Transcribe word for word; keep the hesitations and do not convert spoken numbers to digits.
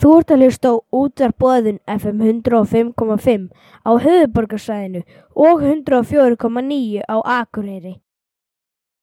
Þú ert að hlusta á Útvarp Boðun F M hundrað og fimm komma fimm á höfuðborgarsvæðinu og hundrað og fjögur komma níu á Akureyri.